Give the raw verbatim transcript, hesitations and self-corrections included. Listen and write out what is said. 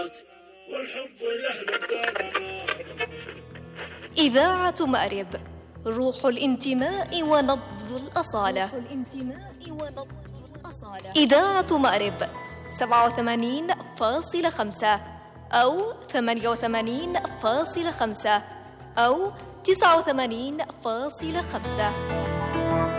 والحب يهلك ذالنا. إذاعة مأرب، روح الانتماء ونبض الأصالة. إذاعة مأرب سبعة وثمانين فاصلة خمسة أو ثمانية وثمانين فاصلة خمسة أو تسعة وثمانين فاصلة خمسة.